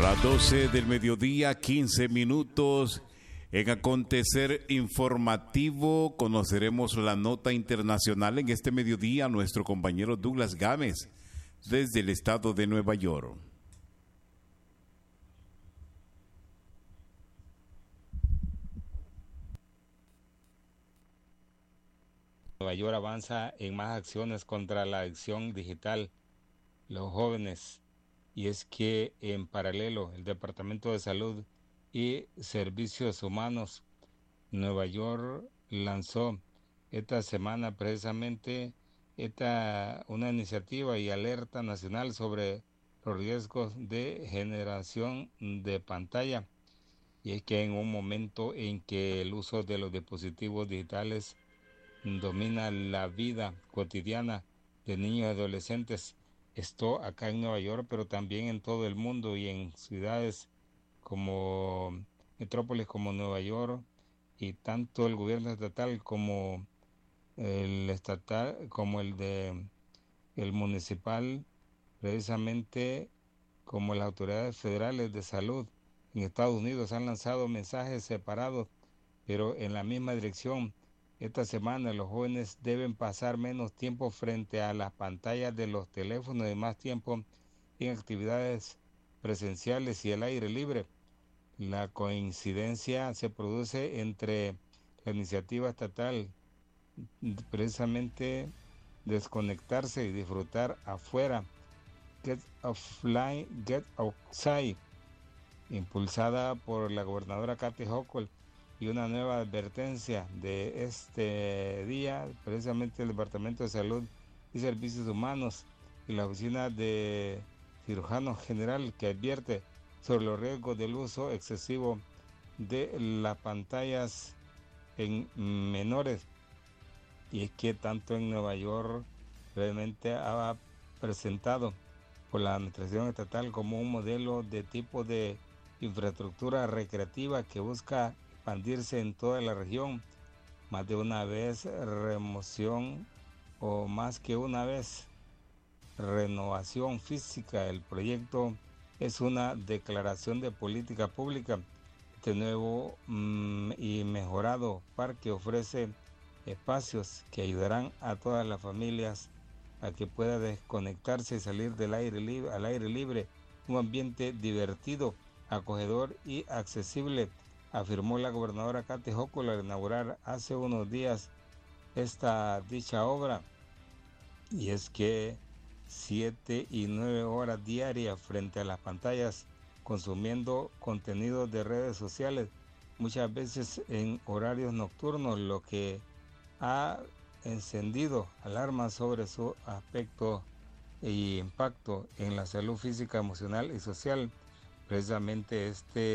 Las 12 del mediodía, 15 minutos. En acontecer informativo conoceremos la nota internacional en este mediodía. Nuestro compañero Douglas Gámez desde el estado de Nueva York. Nueva York avanza en más acciones contra la adicción digital, los jóvenes, y es que en paralelo el Departamento de Salud y Servicios Humanos Nueva York lanzó esta semana precisamente una iniciativa y alerta nacional sobre los riesgos de generación de pantalla, y es que en un momento en que el uso de los dispositivos digitales domina la vida cotidiana de niños y adolescentes. Esto acá en Nueva York, pero también en todo el mundo y en ciudades como metrópolis como Nueva York, y tanto el gobierno estatal como el municipal, precisamente como las autoridades federales de salud en Estados Unidos han lanzado mensajes separados, pero en la misma dirección. Esta semana los jóvenes deben pasar menos tiempo frente a las pantallas de los teléfonos y más tiempo en actividades presenciales y al aire libre. La coincidencia se produce entre la iniciativa estatal, precisamente desconectarse y disfrutar afuera, Get Offline, Get Outside, impulsada por la gobernadora Kathy Hochul, y una nueva advertencia de este día, precisamente el Departamento de Salud y Servicios Humanos y la Oficina de Cirujano General, que advierte sobre los riesgos del uso excesivo de las pantallas en menores. Y es que tanto en Nueva York realmente ha presentado por la administración estatal como un modelo de tipo de infraestructura recreativa que busca expandirse en toda la región. Más de una vez remoción, o más que una vez renovación física. El proyecto es una declaración de política pública. Este nuevo y mejorado parque ofrece espacios que ayudarán a todas las familias a que pueda desconectarse y salir al aire libre, un ambiente divertido, acogedor y accesible, afirmó la gobernadora Kathy Hochul al inaugurar hace unos días dicha obra. Y es que 7 y 9 horas diarias frente a las pantallas consumiendo contenidos de redes sociales, muchas veces en horarios nocturnos, lo que ha encendido alarmas sobre su aspecto y impacto en la salud física, emocional y social. Precisamente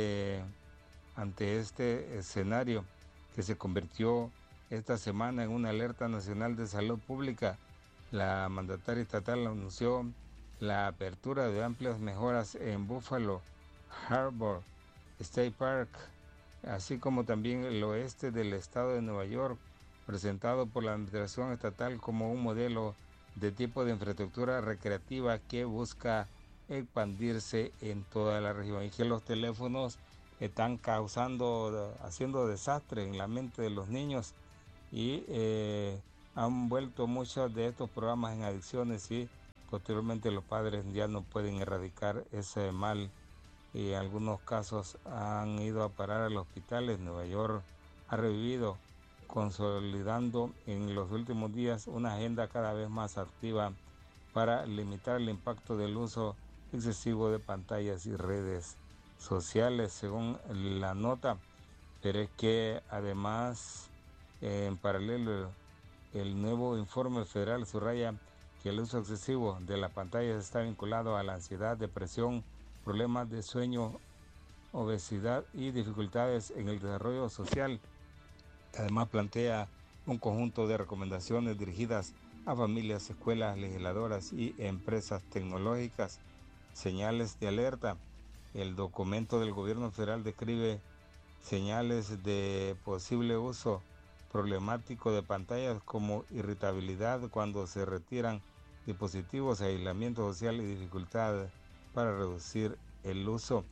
ante este escenario que se convirtió esta semana en una alerta nacional de salud pública, la mandataria estatal anunció la apertura de amplias mejoras en Buffalo, Harbor, State Park, así como también el oeste del estado de Nueva York, presentado por la administración estatal como un modelo de tipo de infraestructura recreativa que busca expandirse en toda la región, y que los teléfonos están haciendo desastre en la mente de los niños, y han vuelto muchos de estos programas en adicciones, y posteriormente los padres ya no pueden erradicar ese mal, y en algunos casos han ido a parar a los hospitales. Nueva York ha revivido, consolidando en los últimos días una agenda cada vez más activa para limitar el impacto del uso excesivo de pantallas y redes sociales, según la nota. Pero es que además, en paralelo, el nuevo informe federal subraya que el uso excesivo de las pantallas está vinculado a la ansiedad, depresión, problemas de sueño, obesidad y dificultades en el desarrollo social. Además plantea un conjunto de recomendaciones dirigidas a familias, escuelas, legisladoras y empresas tecnológicas. Señales de alerta. El documento del gobierno federal describe señales de posible uso problemático de pantallas como irritabilidad cuando se retiran dispositivos, aislamiento social y dificultad para reducir el uso.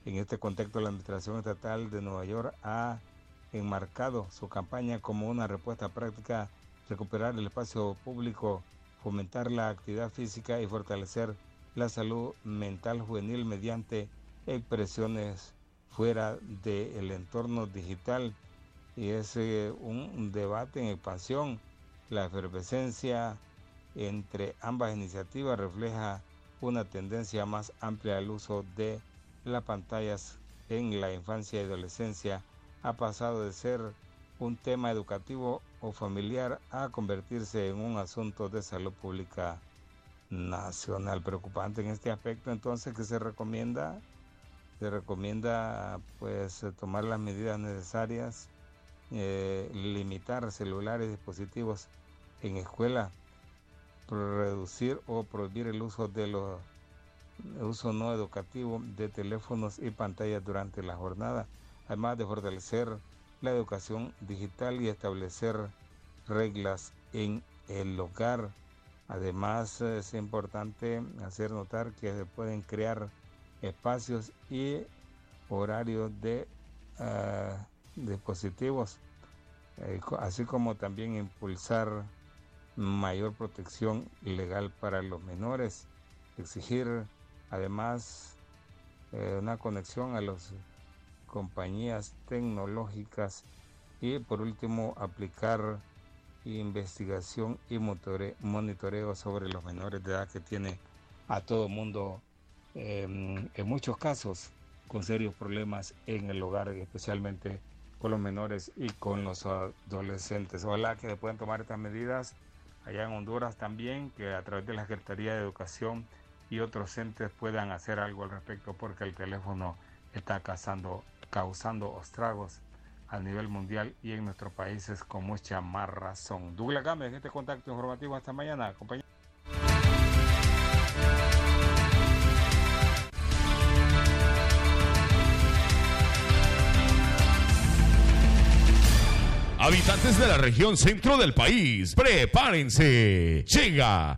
En este contexto, la Administración Estatal de Nueva York ha enmarcado su campaña como una respuesta práctica, recuperar el espacio público, fomentar la actividad física y fortalecer la salud mental juvenil mediante expresiones fuera del entorno digital. Y es un debate en expansión. La efervescencia entre ambas iniciativas refleja una tendencia más amplia al uso de las pantallas en la infancia y adolescencia. Ha pasado de ser un tema educativo o familiar a convertirse en un asunto de salud pública nacional. Preocupante en este aspecto, entonces, que se recomienda pues tomar las medidas necesarias, limitar celulares y dispositivos en escuela, reducir o prohibir el uso no educativo de teléfonos y pantallas durante la jornada, además de fortalecer la educación digital y establecer reglas en el hogar. Además, es importante hacer notar que se pueden crear espacios y horarios de dispositivos, así como también impulsar mayor protección legal para los menores, exigir además una conexión a las compañías tecnológicas y por último aplicar investigación y monitoreo sobre los menores de edad, que tiene a todo mundo en muchos casos con serios problemas en el hogar, especialmente con los menores y con los adolescentes. Ojalá que se puedan tomar estas medidas allá en Honduras también, que a través de la Secretaría de Educación y otros entes puedan hacer algo al respecto, porque el teléfono está causando estragos a nivel mundial y en nuestros países con mucha más razón. Douglas Gámez, en este contacto informativo. Hasta mañana, compañeros. Habitantes de la región centro del país, prepárense. Llega.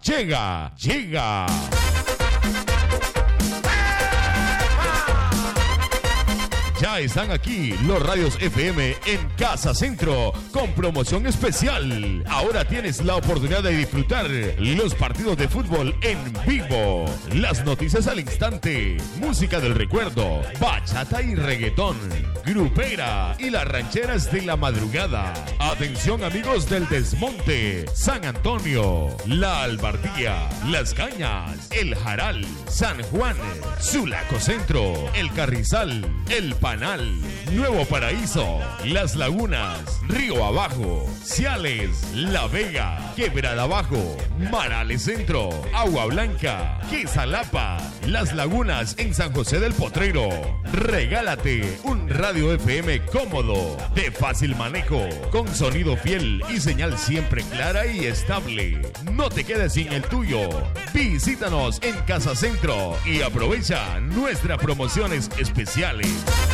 Ya están aquí los radios FM en Casa Centro con promoción especial. Ahora tienes la oportunidad de disfrutar los partidos de fútbol en vivo, las noticias al instante, música del recuerdo, bachata y reggaetón, grupera y las rancheras de la madrugada. Atención, amigos del Desmonte, San Antonio, La Albardía, Las Cañas, El Jaral, San Juan, Sulaco Centro, El Carrizal, El Panal, Nuevo Paraíso, Las Lagunas, Río Abajo, Ciales, La Vega, Quebrada Abajo, Marales Centro, Agua Blanca, Quizalapa, Las Lagunas en San José del Potrero. Regálate un radio FM cómodo, de fácil manejo, con sonido fiel y señal siempre clara y estable. No te quedes sin el tuyo. Visítanos en Casa Centro y aprovecha nuestras promociones especiales.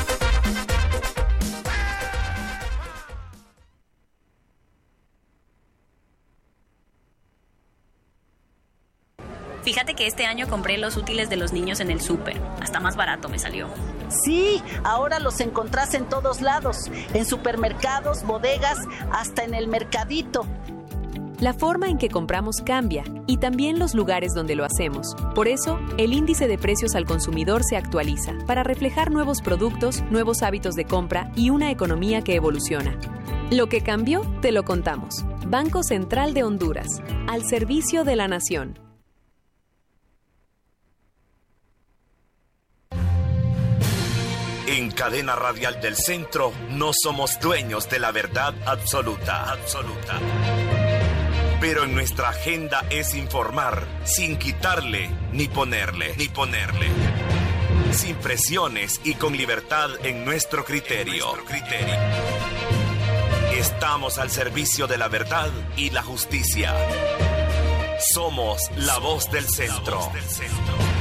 Fíjate que este año compré los útiles de los niños en el súper. Hasta más barato me salió. Sí, ahora los encontrás en todos lados. En supermercados, bodegas, hasta en el mercadito. La forma en que compramos cambia y también los lugares donde lo hacemos. Por eso, el índice de precios al consumidor se actualiza para reflejar nuevos productos, nuevos hábitos de compra y una economía que evoluciona. Lo que cambió, te lo contamos. Banco Central de Honduras, al servicio de la nación. En Cadena Radial del Centro no somos dueños de la verdad absoluta. Pero en nuestra agenda es informar sin quitarle ni ponerle. Sin presiones y con libertad en nuestro criterio. Estamos al servicio de la verdad y la justicia. Somos la voz del centro.